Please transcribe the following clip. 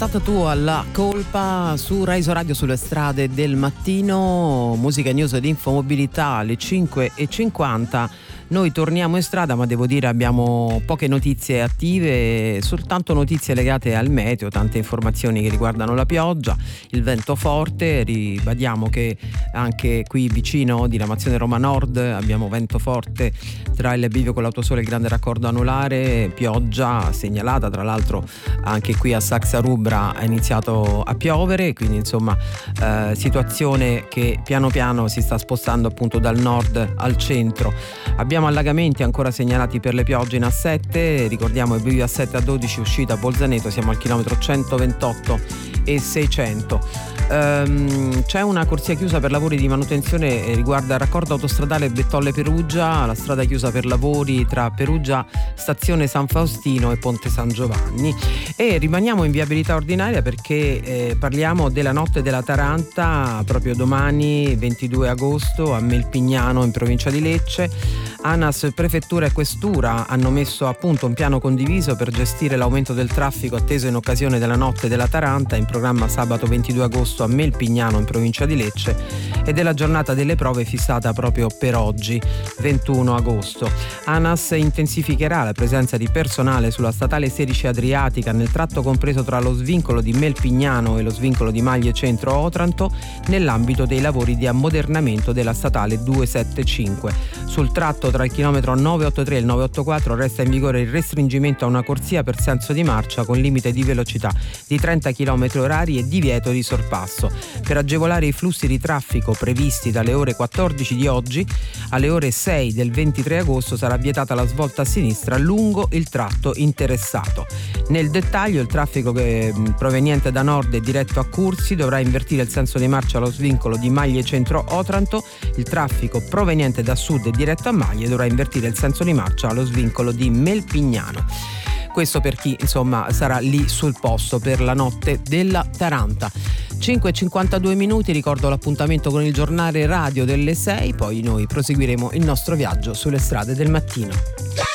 Tatu alla colpa su Raiso Radio sulle strade del mattino, musica news ed infomobilità alle 5:50. Noi torniamo in strada, ma devo dire abbiamo poche notizie attive, soltanto notizie legate al meteo, tante informazioni che riguardano la pioggia, il vento forte. Ribadiamo che anche qui vicino, diramazione Roma Nord, abbiamo vento forte tra il bivio con l'autosole e il grande raccordo anulare, pioggia segnalata, tra l'altro anche qui a Saxa Rubra è iniziato a piovere, quindi insomma situazione che piano piano si sta spostando appunto dal nord al centro. Abbiamo allagamenti ancora segnalati per le piogge in A7, ricordiamo il bivio A7 a 12 uscita a Bolzaneto, siamo al chilometro 128 e 600. C'è una corsia chiusa per lavori di manutenzione, riguarda il raccordo autostradale Bettolle Perugia, la strada chiusa per lavori tra Perugia stazione San Faustino e Ponte San Giovanni. E rimaniamo in viabilità ordinaria perché parliamo della notte della Taranta, proprio domani 22 agosto a Melpignano in provincia di Lecce. ANAS, Prefettura e Questura hanno messo a punto un piano condiviso per gestire l'aumento del traffico atteso in occasione della notte della Taranta, in programma sabato 22 agosto a Melpignano in provincia di Lecce, e della giornata delle prove fissata proprio per oggi 21 agosto. ANAS intensificherà la presenza di personale sulla statale 16 Adriatica nel tratto compreso tra lo svincolo di Melpignano e lo svincolo di Maglie Centro Otranto nell'ambito dei lavori di ammodernamento della statale 275. Sul tratto tra il chilometro 983 e il 984 resta in vigore il restringimento a una corsia per senso di marcia con limite di velocità di 30 km orari e divieto di sorpasso. Per agevolare i flussi di traffico previsti dalle ore 14 di oggi alle ore 6 del 23 agosto sarà vietata la svolta a sinistra lungo il tratto interessato. Nel dettaglio, il traffico proveniente da nord e diretto a Cursi dovrà invertire il senso di marcia allo svincolo di Maglie Centro Otranto, il traffico proveniente da sud e diretto a Maglie dovrà invertire il senso di marcia allo svincolo di Melpignano. Questo per chi insomma sarà lì sul posto per la notte della Taranta. 5:52 minuti, ricordo l'appuntamento con il giornale radio delle 6, poi noi proseguiremo il nostro viaggio sulle strade del mattino.